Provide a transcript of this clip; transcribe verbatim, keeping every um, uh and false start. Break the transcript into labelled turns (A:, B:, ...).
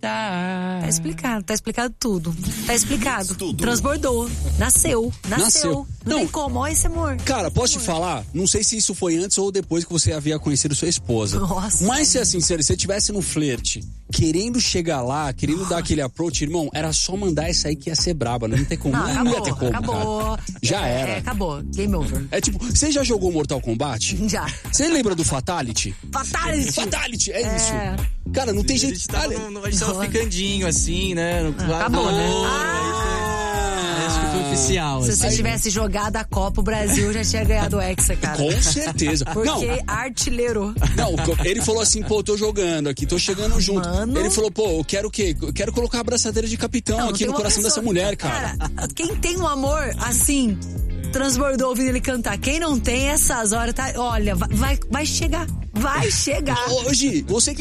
A: Tá
B: explicado, tá explicado tudo. Tá explicado.
C: Tudo.
B: Transbordou. Nasceu. Nasceu.
C: Nasceu.
B: Não,
C: Não.
B: tem como, olha esse amor.
C: Cara, posso te falar? Não sei se isso foi antes ou depois que você havia conhecido sua esposa.
B: Nossa.
C: Mas se assim, se você estivesse no flerte, querendo chegar lá, querendo dar aquele approach, irmão, era só mandar essa aí que ia ser braba. Não tem como.
B: Não,
C: Não,
B: acabou,
C: ia ter como,
B: acabou.
C: cara. Já
B: É,
C: era.
B: É, acabou. Game over.
C: É tipo, você já jogou Mortal Kombat?
B: Já.
C: Você lembra do Fatality?
B: Fatality.
C: Fatality, é,
B: É.
C: isso. Cara, não tem
A: A
C: jeito.
A: gente tava,
C: Olha,
A: no, no, a gente tava ficandinho assim, né? No,
B: Acabou, né?
A: Ah, acho que foi oficial.
B: Se
A: assim.
B: você tivesse jogado a Copa, o Brasil já tinha ganhado o Hexa, cara.
C: Com certeza.
B: Porque
C: Não,
B: artilheiro.
C: não, ele falou assim, pô, tô jogando aqui, tô chegando junto.
B: Mano.
C: Ele falou, pô, eu quero o quê? Eu quero colocar a abraçadeira de capitão
B: Não,
C: aqui
B: tem
C: no
B: uma
C: coração
B: pessoa-
C: dessa mulher, cara.
B: Cara, quem tem um amor assim, transbordou ouvindo ele cantar. Quem não tem, essas horas, tá? Olha, vai, vai chegar. Vai chegar.
C: Hoje, você que